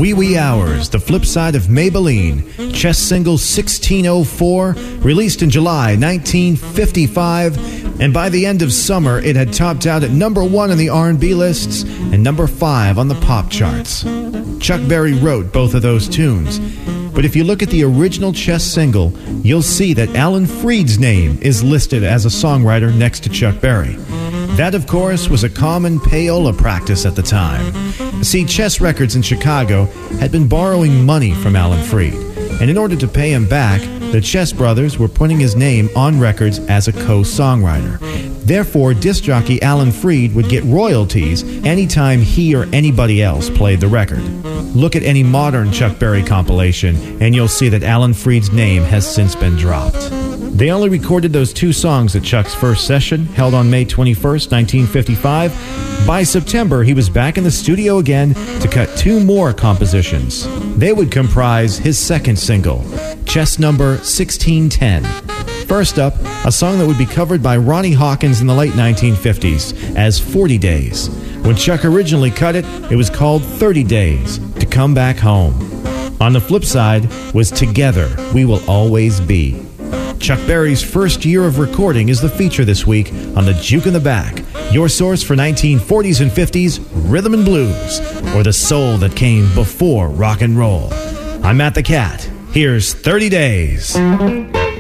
Wee Wee Hours, the flip side of Maybelline, chess single 1604, released in July 1955, and by the end of summer it had topped out at number 1 on the R&B lists and number 5 on the pop charts. Chuck Berry wrote both of those tunes, but if you look at the original chess single, you'll see that Alan Freed's name is listed as a songwriter next to Chuck Berry. That, of course, was a common payola practice at the time. See, Chess Records in Chicago had been borrowing money from Alan Freed, and in order to pay him back, the Chess brothers were putting his name on records as a co-songwriter. Therefore, disc jockey Alan Freed would get royalties anytime he or anybody else played the record. Look at any modern Chuck Berry compilation, and you'll see that Alan Freed's name has since been dropped. They only recorded those 2 songs at Chuck's first session, held on May 21st, 1955. By September, he was back in the studio again to cut 2 more compositions. They would comprise his second single, Chess Number 1610. First up, a song that would be covered by Ronnie Hawkins in the late 1950s as 40 Days. When Chuck originally cut it, it was called 30 Days, To Come Back Home. On the flip side was Together, We Will Always Be. Chuck Berry's first year of recording is the feature this week on the Juke in the Back, your source for 1940s and 50s rhythm and blues, or the soul that came before rock and roll. I'm Matt the Cat. Here's 30 Days.